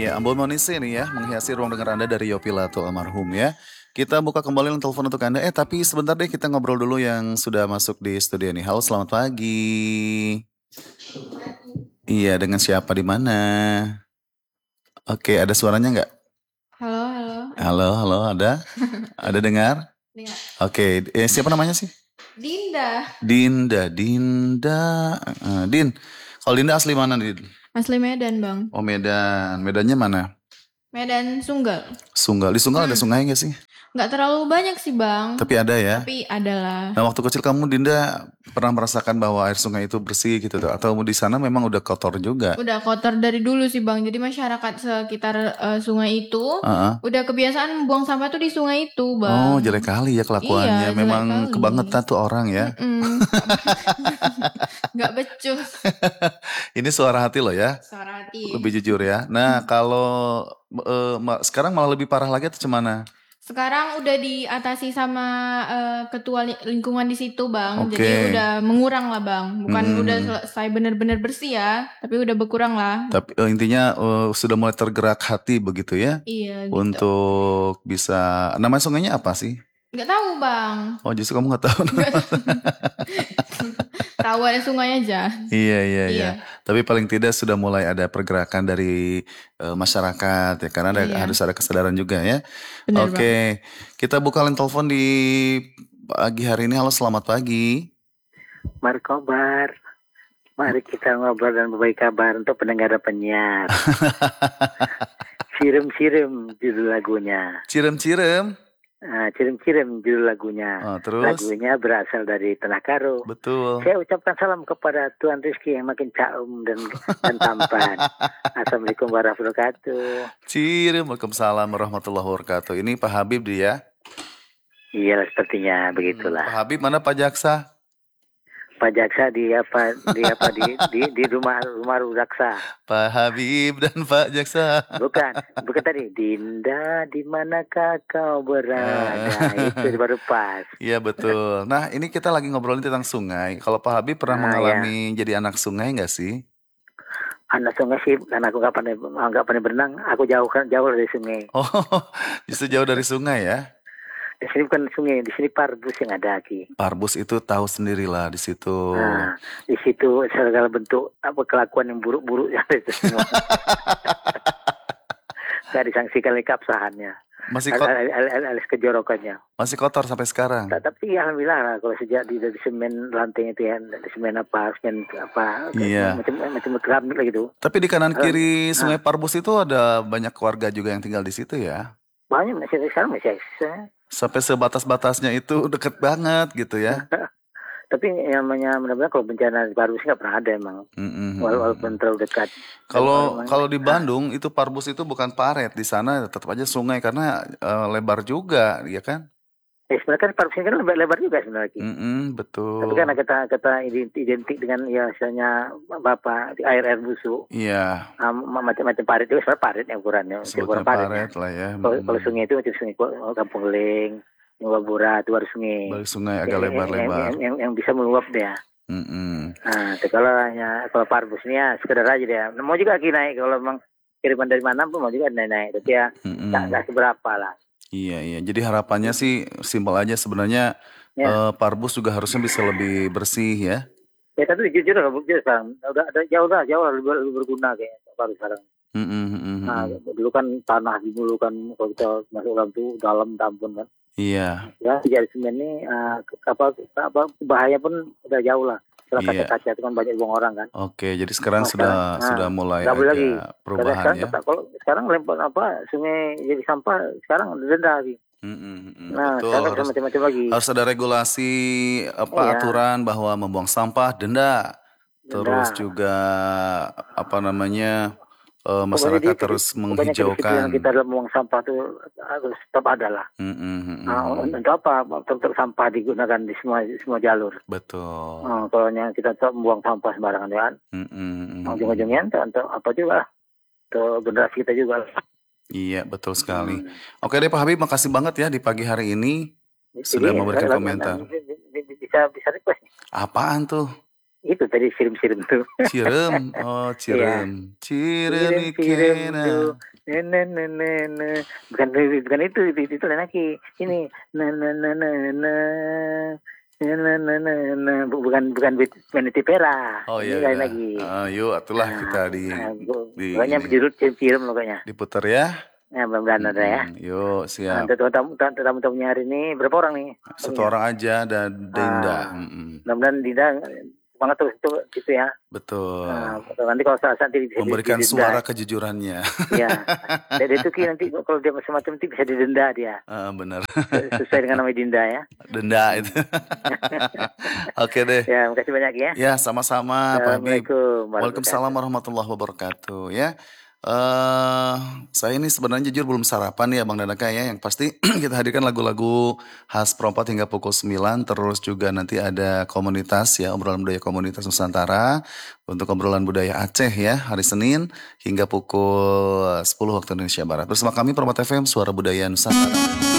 Iya, Ambon Monise nih ya, menghiasi ruang dengar Anda dari Yopi Lato almarhum ya. Kita buka kembali line telepon untuk Anda. Tapi sebentar deh kita ngobrol dulu yang sudah masuk di studio nih. Halo, selamat pagi. Iya, dengan siapa di mana? Oke, ada suaranya nggak? Halo, halo. Halo, halo, ada? Ada dengar? Dengar. Oke, siapa namanya sih? Dinda. Dinda. Din, kalau Dinda asli mana, Din? Asli Medan, Bang. Oh, Medan. Medannya mana? Medan Sunggal. Sunggal. Di Sunggal ada sungai nggak sih? Nggak terlalu banyak sih, Bang. Tapi ada ya? Tapi ada lah. Nah, waktu kecil kamu, Dinda, pernah merasakan bahwa air sungai itu bersih gitu tuh? Atau di sana memang udah kotor juga? Udah kotor dari dulu sih, Bang. Jadi masyarakat sekitar sungai itu udah kebiasaan buang sampah tuh di sungai itu, Oh, Bang. jelek kali ya kelakuannya. Iya, memang jelek kali. kebangetan tuh orang ya. Nggak becus. Ini suara hati loh ya. Suara hati. Lebih jujur ya. Nah, kalau sekarang malah lebih parah lagi atau gimana? Sekarang udah diatasi sama ketua lingkungan di situ, Bang. Oke. Jadi udah mengurang lah, Bang. Bukan udah selesai benar-benar bersih ya, tapi udah berkurang lah. Tapi intinya sudah mulai tergerak hati begitu ya? Iya, gitu. Untuk bisa, nama sungainya apa sih? Nggak tahu, Bang. Oh, justru kamu nggak tahu. Tahu ada sungai aja. Iya. Tapi paling tidak sudah mulai ada pergerakan dari masyarakat ya, karena harus ada kesadaran juga ya. Benar, Oke, kita buka line telepon di pagi hari ini. Halo, selamat pagi. Markobar. Mari kita ngobrol dan berbagi kabar untuk pendengar dan penyiar. Cirem-cirem judul lagunya. Cirem-cirem. Cirem-cirem judul lagunya. Terus? Lagunya berasal dari Tanah Karo. Betul. Saya ucapkan salam kepada Tuan Rizky yang makin caum dan tampan. Assalamualaikum warahmatullahi wabarakatuh. Cirem, waalaikumsalam warahmatullahi wabarakatuh. Ini Pak Habib dia. Iya, sepertinya begitulah. Pak Habib mana Pak Jaksa? Pak Jaksa di rumah Jaksa. Pak Habib dan Pak Jaksa. Bukan tadi. Dinda, di manakah kau berada? Itu baru pas. Iya betul. Nah, ini kita lagi ngobrolin tentang sungai. Kalau Pak Habib pernah mengalami jadi anak sungai nggak sih? Anak sungai sih, karena aku nggak pandai berenang. Aku jauh dari sungai. Oh, justru jauh dari sungai ya? Di sini bukan sungai, di sini Parbus yang ada, Ki. Parbus itu tahu sendirilah di situ. Nah, di situ segala bentuk kelakuan yang buruk-buruk yang ada itu semua. Gak disangsikan oleh keabsahannya. Masih alis kejorokannya. Masih kotor sampai sekarang. Tapi alhamdulillah kalau sejak di semen lantai itu ya, di semen semen iya. macam keramik lah gitu. Tapi di kanan kiri Sungai Parbus itu ada banyak keluarga juga yang tinggal di situ ya? Banyak sekarang masih eksis. Sampai sebatas-batasnya itu deket banget gitu ya. Tapi namanya benar-benar kalau bencana di Parbus nggak pernah ada emang. Walaupun terlalu dekat. Kalau di Bandung itu Parbus itu bukan paret, di sana tetap aja sungai karena lebar juga, ya kan? Sebenarnya kan Parbus ini kan lebar juga sebenarnya. Betul. Tapi karena kita identik dengan ya misalnya air busuk. Iya. Macam parit itu sebenarnya parit yang ukurannya. Sebutnya parit lah ya. Kalau sungai itu macam sungai Kampung Geling, Wabura itu baru sungai. Baru sungai agak lebar-lebar. Yang bisa meluap dia. Nah, kalau Parbus ini ya sekedar aja dia. Mau juga lagi naik kalau memang kiriman dari mana pun mau juga naik. Tapi ya nggak seberapa lah. Iya. Jadi harapannya sih simpel aja sebenarnya. Parbus juga harusnya bisa lebih bersih ya. Ya tapi jujur sekarang udah ada jauh lebih berguna kayaknya Parbus sekarang. Nah, dulu kan tanah dulu kan kalau kita masuk dalam tuh dalam tampun kan. Iya. Ya jadi semen ini bahaya pun udah jauh lah. Kalau kaca itu kan banyak buang orang kan. Oke, jadi sekarang sudah mulai ada lagi perubahan ya. Kalau sekarang lempar sungai jadi sampah sekarang denda lagi. Nah, betul. macam-macam lagi. Harus ada regulasi aturan bahwa membuang sampah denda. Terus juga masyarakat terus menghijaukan. Kita dalam membuang sampah itu harus tetap ada lah. Untuk apa? Untuk sampah digunakan di semua jalur. Betul. Kalau kita tetap membuang sampah sembarangan kan. Ujung-ujungnya untuk apa juga? Untuk generasi kita juga. Iya, betul sekali. Oke deh Pak Habib, makasih banget ya di pagi hari ini sudah memberikan komentar. Bisa request. Apaan tuh? Itu tadi sirim tuh. Cirem. Oh, cirem. Cirem Bukan itu lagi. Ini bukan Vanity Pera. Oh iya. Lain lagi. Yuk, itulah kita pokoknya judul film pokoknya. Diputar ya. Ya, mudah-mudahan ada ya. Yuk, siap. Tamu-tamunya hari ini berapa orang nih? Satu orang aja dan Dinda. Mudah-mudahan Dinda semangat terus itu gitu ya. Betul. Nanti kalau saat nanti memberikan suara kejujurannya. Iya. Jadi itu nanti kalau dia semacam itu bisa didenda dia. Benar. Sesuai dengan nama Dinda ya. Denda itu. Oke deh. Ya, makasih banyak ya. Ya, sama-sama Pak Habib. Assalamualaikum. Waalaikumsalam warahmatullahi wabarakatuh ya. Saya ini sebenarnya jujur belum sarapan ya Bang Danaka ya. Yang pasti kita hadirkan lagu-lagu khas Perompak hingga pukul 9. Terus juga nanti ada komunitas ya, obrolan budaya komunitas Nusantara untuk obrolan budaya Aceh ya, hari Senin hingga pukul 10 waktu Indonesia Barat. Bersama kami Perompak FM, Suara Budaya Nusantara.